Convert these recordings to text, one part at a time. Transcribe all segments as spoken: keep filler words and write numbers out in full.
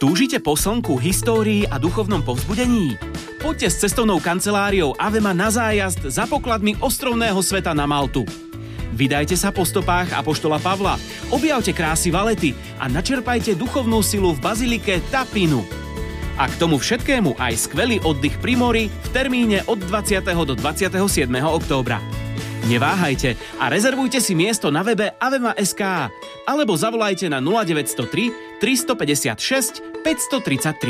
Túžite po slnku, histórii a duchovnom povzbudení? Poďte s cestovnou kanceláriou Avema na zájazd za pokladmi ostrovného sveta na Maltu. Vydajte sa po stopách apoštola Pavla, objavte krásy Valety a načerpajte duchovnú silu v bazilike Tapinu. A k tomu všetkému aj skvelý oddych pri mori v termíne od dvadsiateho do dvadsiateho siedmeho októbra. Neváhajte a rezervujte si miesto na webe avema bodka es ká alebo zavolajte na nula deväť nula tri, tristopäťdesiatšesť, päťstotridsaťtri.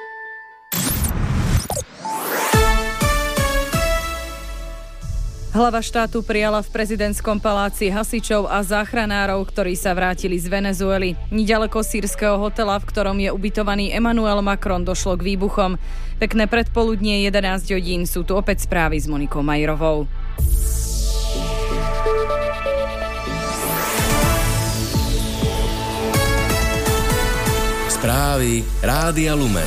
Hlava štátu prijala v prezidentskom paláci hasičov a záchranárov, ktorí sa vrátili z Venezuely. Niďaleko sýrskeho hotela, v ktorom je ubytovaný Emmanuel Macron, došlo k výbuchom. Pekné predpoludnie, jedenásť hodín, sú tu opäť správy s Monikou Majerovou. Správy Rádia Lumen.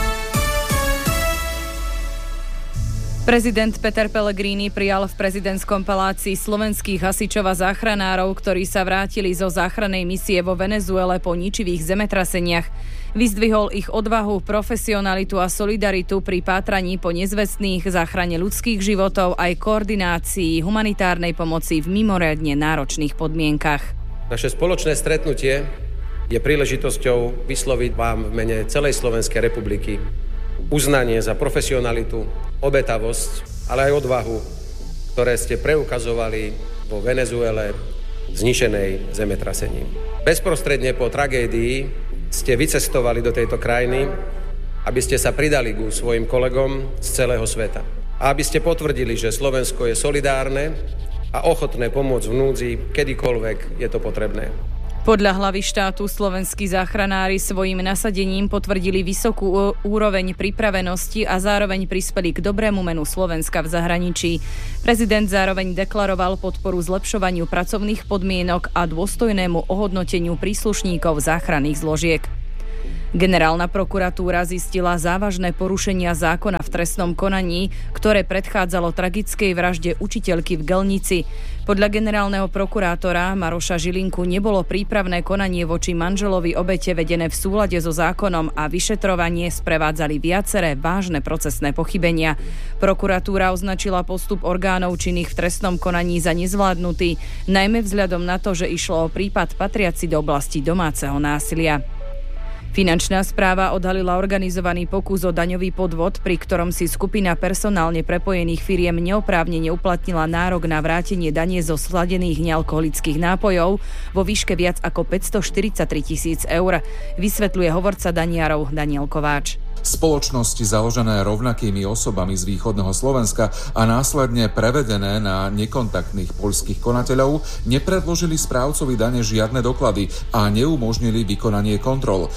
Prezident Peter Pellegrini prijal v prezidentskom paláci slovenských hasičov a záchranárov, ktorí sa vrátili zo záchrannej misie vo Venezuele po ničivých zemetraseniach. Vyzdvihol ich odvahu, profesionalitu a solidaritu pri pátraní po nezvestných, záchrane ľudských životov aj koordinácii humanitárnej pomoci v mimoriadne náročných podmienkach. Naše spoločné stretnutie je príležitosťou vysloviť vám v mene celej Slovenskej republiky uznanie za profesionalitu, obetavosť, ale aj odvahu, ktoré ste preukazovali vo Venezuele zničenej zemetrasením. Bezprostredne po tragédii ste vycestovali do tejto krajiny, aby ste sa pridali ku svojim kolegom z celého sveta. A aby ste potvrdili, že Slovensko je solidárne a ochotné pomôcť v núdzi, kedykoľvek je to potrebné. Podľa hlavy štátu slovenskí záchranári svojím nasadením potvrdili vysokú úroveň pripravenosti a zároveň prispeli k dobrému menu Slovenska v zahraničí. Prezident zároveň deklaroval podporu zlepšovaniu pracovných podmienok a dôstojnému ohodnoteniu príslušníkov záchranných zložiek. Generálna prokuratúra zistila závažné porušenia zákona v trestnom konaní, ktoré predchádzalo tragickej vražde učiteľky v Gelnici. Podľa generálneho prokurátora Maroša Žilinku nebolo prípravné konanie voči manželovi obete vedené v súlade so zákonom a vyšetrovanie sprevádzali viaceré vážne procesné pochybenia. Prokuratúra označila postup orgánov činných v trestnom konaní za nezvládnutý, najmä vzhľadom na to, že išlo o prípad patriaci do oblasti domáceho násilia. Finančná správa odhalila organizovaný pokus o daňový podvod, pri ktorom si skupina personálne prepojených firiem neoprávnene uplatnila nárok na vrátenie dane zo sladených nealkoholických nápojov vo výške viac ako päťstoštyridsaťtri tisíc eur, vysvetľuje hovorca daniarov Daniel Kováč. Spoločnosti založené rovnakými osobami z východného Slovenska a následne prevedené na nekontaktných poľských konateľov nepredložili správcovi dane žiadne doklady a neumožnili vykonanie kontrol.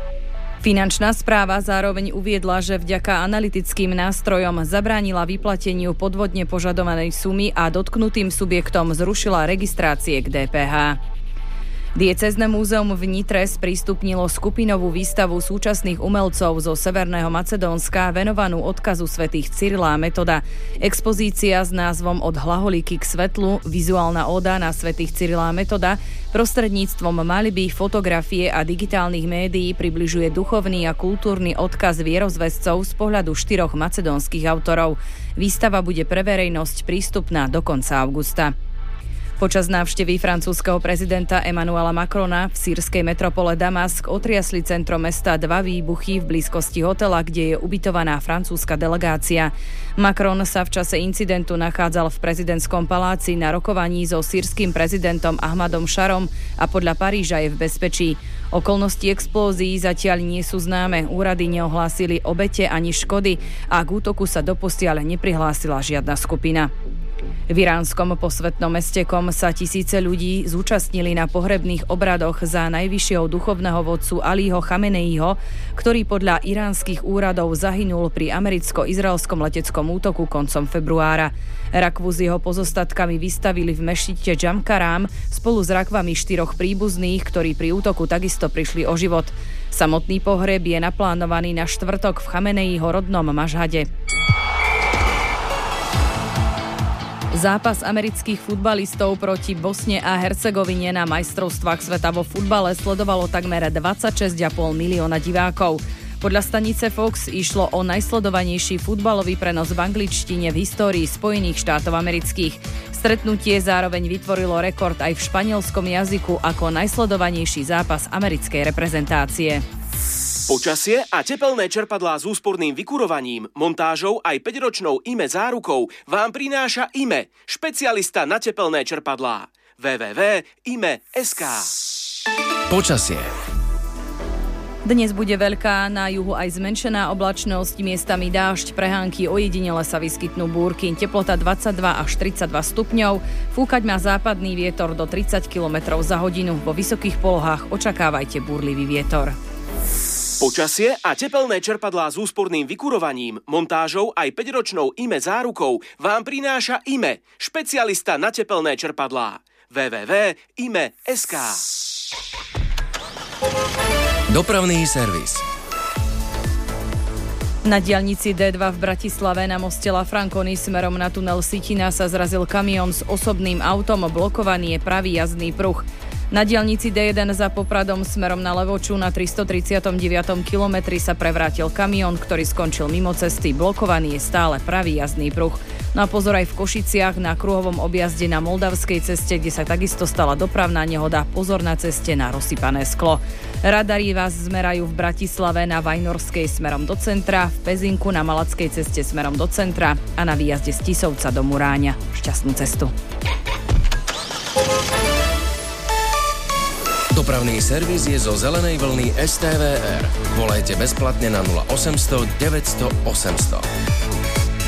Finančná správa zároveň uviedla, že vďaka analytickým nástrojom zabránila vyplateniu podvodne požadovanej sumy a dotknutým subjektom zrušila registrácie k dé pé há. Diecézne múzeum v Nitre sprístupnilo skupinovú výstavu súčasných umelcov zo Severného Macedónska venovanú odkazu svätých Cyrila a Metoda. Expozícia s názvom Od hlaholíky k svetlu, vizuálna óda na svätých Cyrila a Metoda prostredníctvom maľby, fotografie a digitálnych médií približuje duchovný a kultúrny odkaz vierozvescov z pohľadu štyroch macedónskych autorov. Výstava bude pre verejnosť prístupná do konca augusta. Počas návštevy francúzskeho prezidenta Emmanuela Macrona v sýrskej metropole Damask otriasli centrom mesta dva výbuchy v blízkosti hotela, kde je ubytovaná francúzska delegácia. Macron sa v čase incidentu nachádzal v prezidentskom paláci na rokovaní so sýrskym prezidentom Ahmadom Šarom a podľa Paríža je v bezpečí. Okolnosti explózií zatiaľ nie sú známe, úrady neohlásili obete ani škody a k útoku sa doposiaľ neprihlásila žiadna skupina. V iránskom posvätnom meste Kom sa tisíce ľudí zúčastnili na pohrebných obradoch za najvyššieho duchovného vodcu Alího Chameneiho, ktorý podľa iránskych úradov zahynul pri americko-izraelskom leteckom útoku koncom februára. Rakvu s jeho pozostatkami vystavili v mešite Džamkarám spolu s rakvami štyroch príbuzných, ktorí pri útoku takisto prišli o život. Samotný pohreb je naplánovaný na štvrtok v Chameneiho rodnom Mašhade. Zápas amerických futbalistov proti Bosne a Hercegovine na majstrovstvách sveta vo futbale sledovalo takmer dvadsaťšesť celá päť milióna divákov. Podľa stanice Fox išlo o najsledovanejší futbalový prenos v angličtine v histórii Spojených štátov amerických. Stretnutie zároveň vytvorilo rekord aj v španielskom jazyku ako najsledovanejší zápas americkej reprezentácie. Počasie a tepelné čerpadlá s úsporným vykurovaním, montážou aj päťročnou í em é zárukou vám prináša í em é, špecialista na tepelné čerpadlá. w w w bodka i m e bodka es ka. Počasie. Dnes bude veľká, na juhu aj zmenšená oblačnosť, miestami dážď, prehánky, ojedinele sa vyskytnú búrky, teplota dvadsaťdva až tridsaťdva stupňov, fúkať má západný vietor do tridsať kilometrov za hodinu, vo vysokých polohách očakávajte búrlivý vietor. Počasie a tepelné čerpadlá s úsporným vykurovaním, montážou aj päťročnou í em é zárukou vám prináša í em é, špecialista na tepelné čerpadlá. w w w bodka i m e bodka es ka. Dopravný servis. Na diaľnici dé dva v Bratislave na moste La Franconi smerom na tunel Sitina sa zrazil kamión s osobným autom, blokovaný je pravý jazdný pruh. Na diaľnici dé jeden za Popradom smerom na Levoču na tristotridsiatom deviatom kilometri sa prevrátil kamión, ktorý skončil mimo cesty, blokovaný je stále pravý jazdný pruh. No a pozor aj v Košiciach na kruhovom objazde na Moldavskej ceste, kde sa takisto stala dopravná nehoda, pozor na ceste na rozsypané sklo. Radari vás zmerajú v Bratislave na Vajnorskej smerom do centra, v Pezinku na Malackej ceste smerom do centra a na výjazde z Tisovca do Muráňa. Šťastnú cestu. Dopravný servis je zo zelenej vlny es té vé er. Volajte bezplatne na nula osemsto deväťsto osemsto.